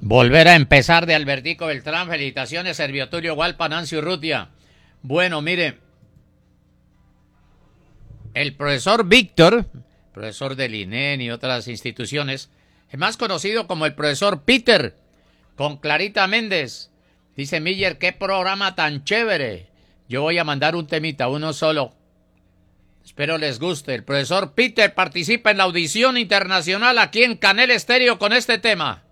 Volver a empezar de Albertico Beltrán. Felicitaciones, Servio Tulio Gualpa, Nancy Urrutia. Bueno, mire, el profesor Víctor, profesor del INEN y otras instituciones, es más conocido como el profesor Peter, con Clarita Méndez. Dice Miller, qué programa tan chévere. Yo voy a mandar un temita, uno solo. Espero les guste. El profesor Peter participa en la audición internacional aquí en Canel Estéreo con este tema.